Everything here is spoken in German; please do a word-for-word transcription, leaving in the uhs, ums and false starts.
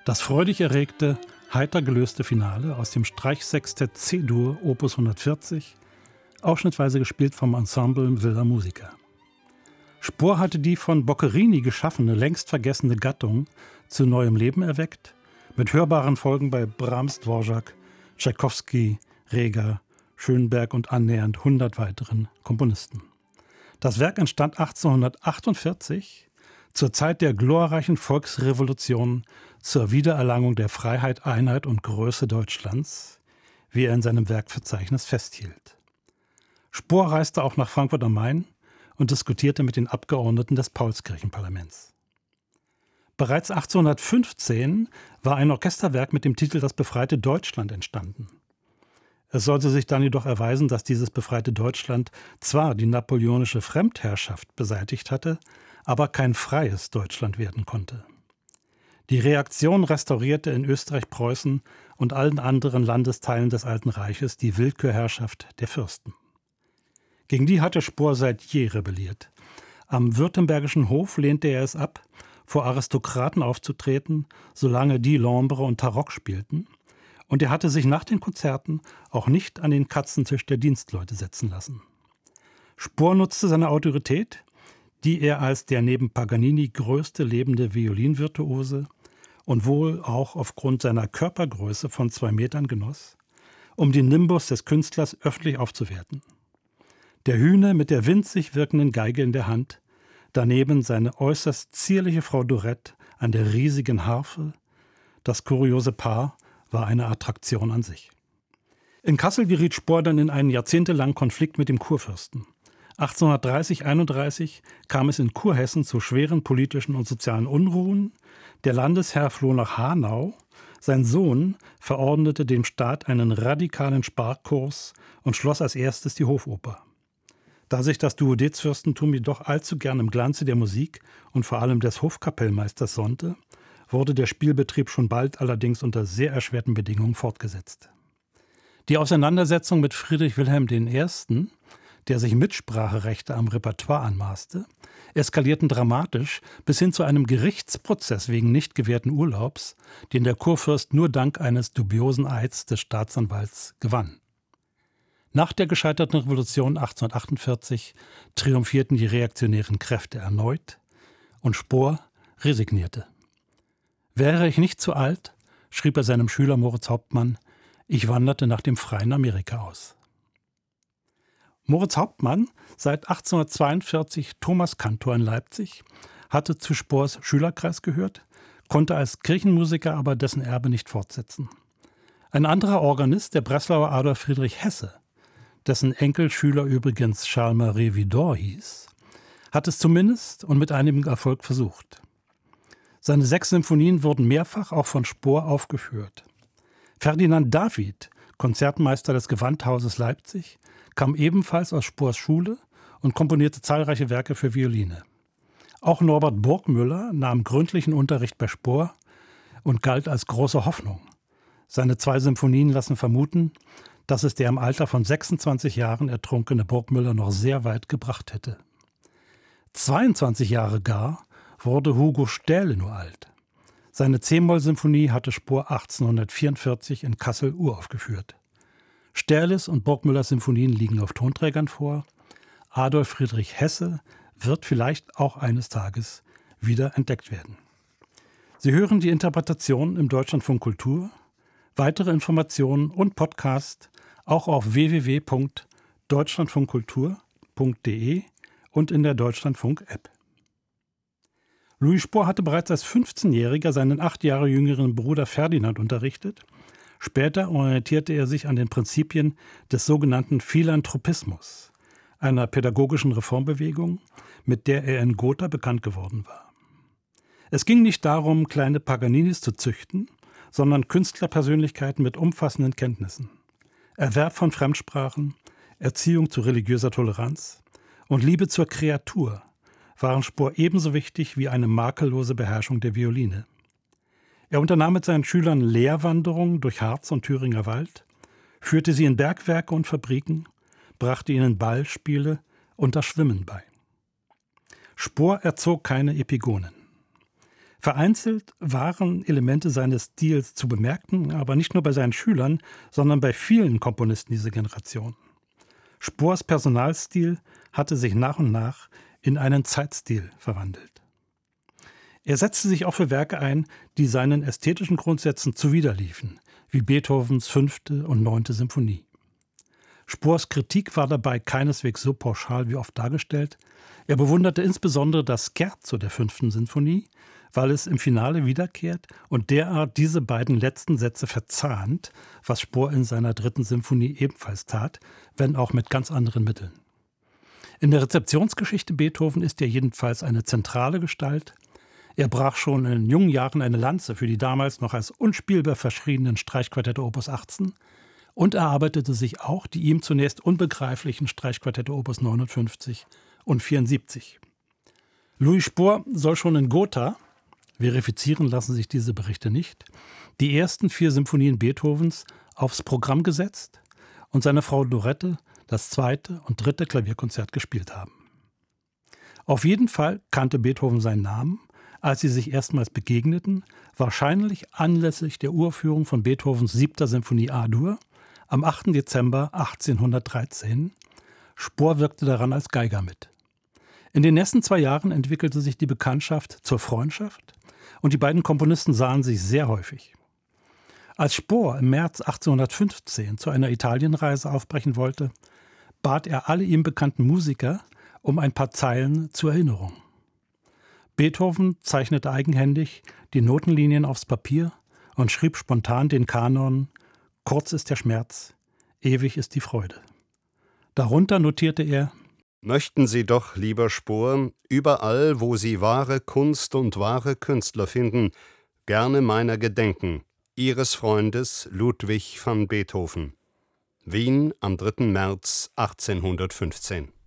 Das freudig erregte, heiter gelöste Finale aus dem Streichsextett C-Dur Opus hundertvierzig, ausschnittweise gespielt vom Ensemble Villa Musica. Spohr hatte die von Boccherini geschaffene, längst vergessene Gattung zu neuem Leben erweckt, mit hörbaren Folgen bei Brahms, Dvorak, Tschaikowski, Reger, Schönberg und annähernd hundert weiteren Komponisten. Das Werk entstand achtzehnhundertachtundvierzig, zur Zeit der glorreichen Volksrevolution, zur Wiedererlangung der Freiheit, Einheit und Größe Deutschlands, wie er in seinem Werkverzeichnis festhielt. Spohr reiste auch nach Frankfurt am Main und diskutierte mit den Abgeordneten des Paulskirchenparlaments. Bereits achtzehnhundertfünfzehn war ein Orchesterwerk mit dem Titel Das befreite Deutschland entstanden. Es sollte sich dann jedoch erweisen, dass dieses befreite Deutschland zwar die napoleonische Fremdherrschaft beseitigt hatte, aber kein freies Deutschland werden konnte. Die Reaktion restaurierte in Österreich-Preußen und allen anderen Landesteilen des Alten Reiches die Willkürherrschaft der Fürsten. Gegen die hatte Spohr seit je rebelliert. Am württembergischen Hof lehnte er es ab, vor Aristokraten aufzutreten, solange die Lombre und Tarock spielten, und er hatte sich nach den Konzerten auch nicht an den Katzentisch der Dienstleute setzen lassen. Spohr nutzte seine Autorität, die er als der neben Paganini größte lebende Violinvirtuose und wohl auch aufgrund seiner Körpergröße von zwei Metern genoss, um den Nimbus des Künstlers öffentlich aufzuwerten. Der Hühne mit der winzig wirkenden Geige in der Hand, daneben seine äußerst zierliche Frau Dorette an der riesigen Harfe. Das kuriose Paar war eine Attraktion an sich. In Kassel geriet Spohr dann in einen jahrzehntelangen Konflikt mit dem Kurfürsten. achtzehnhundertdreißig einunddreißig kam es in Kurhessen zu schweren politischen und sozialen Unruhen. Der Landesherr floh nach Hanau. Sein Sohn verordnete dem Staat einen radikalen Sparkurs und schloss als erstes die Hofoper. Da sich das Duodezfürstentum jedoch allzu gern im Glanze der Musik und vor allem des Hofkapellmeisters sonnte, wurde der Spielbetrieb schon bald allerdings unter sehr erschwerten Bedingungen fortgesetzt. Die Auseinandersetzung mit Friedrich Wilhelm I., der sich Mitspracherechte am Repertoire anmaßte, eskalierten dramatisch bis hin zu einem Gerichtsprozess wegen nicht gewährten Urlaubs, den der Kurfürst nur dank eines dubiosen Eids des Staatsanwalts gewann. Nach der gescheiterten Revolution achtzehnhundertachtundvierzig triumphierten die reaktionären Kräfte erneut und Spohr resignierte. Wäre ich nicht zu alt, schrieb er seinem Schüler Moritz Hauptmann, ich wanderte nach dem freien Amerika aus. Moritz Hauptmann, seit achtzehnhundertzweiundvierzig Thomaskantor in Leipzig, hatte zu Spohrs Schülerkreis gehört, konnte als Kirchenmusiker aber dessen Erbe nicht fortsetzen. Ein anderer Organist, der Breslauer Adolf Friedrich Hesse, dessen Enkelschüler übrigens Charles-Marie Widor hieß, hat es zumindest und mit einigem Erfolg versucht. Seine sechs Symphonien wurden mehrfach auch von Spohr aufgeführt. Ferdinand David, Konzertmeister des Gewandhauses Leipzig, kam ebenfalls aus Spohrs Schule und komponierte zahlreiche Werke für Violine. Auch Norbert Burgmüller nahm gründlichen Unterricht bei Spohr und galt als große Hoffnung. Seine zwei Symphonien lassen vermuten, dass es der im Alter von sechsundzwanzig Jahren ertrunkene Burgmüller noch sehr weit gebracht hätte. zweiundzwanzig Jahre gar wurde Hugo Stähle nur alt. Seine C-Moll-Symphonie hatte Spohr achtzehnhundertvierundvierzig in Kassel uraufgeführt. Stähles und Burgmüllers Symphonien liegen auf Tonträgern vor. Adolf Friedrich Hesse wird vielleicht auch eines Tages wieder entdeckt werden. Sie hören die Interpretation im Deutschlandfunk Kultur. Weitere Informationen und Podcast auch auf w w w punkt deutschlandfunkkultur punkt d e und in der Deutschlandfunk-App. Louis Spohr hatte bereits als fünfzehnjähriger seinen acht Jahre jüngeren Bruder Ferdinand unterrichtet. Später orientierte er sich an den Prinzipien des sogenannten Philanthropismus, einer pädagogischen Reformbewegung, mit der er in Gotha bekannt geworden war. Es ging nicht darum, kleine Paganinis zu züchten, sondern Künstlerpersönlichkeiten mit umfassenden Kenntnissen. Erwerb von Fremdsprachen, Erziehung zu religiöser Toleranz und Liebe zur Kreatur waren Spohr ebenso wichtig wie eine makellose Beherrschung der Violine. Er unternahm mit seinen Schülern Lehrwanderungen durch Harz und Thüringer Wald, führte sie in Bergwerke und Fabriken, brachte ihnen Ballspiele und das Schwimmen bei. Spohr erzog keine Epigonen. Vereinzelt waren Elemente seines Stils zu bemerken, aber nicht nur bei seinen Schülern, sondern bei vielen Komponisten dieser Generation. Spohrs Personalstil hatte sich nach und nach in einen Zeitstil verwandelt. Er setzte sich auch für Werke ein, die seinen ästhetischen Grundsätzen zuwiderliefen, wie Beethovens fünfte und neunte Symphonie. Spohrs Kritik war dabei keineswegs so pauschal wie oft dargestellt. Er bewunderte insbesondere das Scherzo der fünften Sinfonie, weil es im Finale wiederkehrt und derart diese beiden letzten Sätze verzahnt, was Spohr in seiner dritten Symphonie ebenfalls tat, wenn auch mit ganz anderen Mitteln. In der Rezeptionsgeschichte Beethoven ist er jedenfalls eine zentrale Gestalt. Er brach schon in jungen Jahren eine Lanze für die damals noch als unspielbar verschriebenen Streichquartette Opus achtzehn und erarbeitete sich auch die ihm zunächst unbegreiflichen Streichquartette Opus neunundfünfzig und vierundsiebzig. Louis Spohr soll schon in Gotha, verifizieren lassen sich diese Berichte nicht, die ersten vier Symphonien Beethovens aufs Programm gesetzt und seine Frau Lorette das zweite und dritte Klavierkonzert gespielt haben. Auf jeden Fall kannte Beethoven seinen Namen, als sie sich erstmals begegneten, wahrscheinlich anlässlich der Uraufführung von Beethovens siebter Symphonie A-Dur am achten Dezember achtzehnhundertdreizehn. Spohr wirkte daran als Geiger mit. In den nächsten zwei Jahren entwickelte sich die Bekanntschaft zur Freundschaft und die beiden Komponisten sahen sich sehr häufig. Als Spohr im März achtzehnhundertfünfzehn zu einer Italienreise aufbrechen wollte, bat er alle ihm bekannten Musiker um ein paar Zeilen zur Erinnerung. Beethoven zeichnete eigenhändig die Notenlinien aufs Papier und schrieb spontan den Kanon »Kurz ist der Schmerz, ewig ist die Freude«. Darunter notierte er: »Möchten Sie doch, lieber Spohr, überall, wo Sie wahre Kunst und wahre Künstler finden, gerne meiner gedenken, Ihres Freundes Ludwig van Beethoven. Wien am dritten März achtzehnhundertfünfzehn.«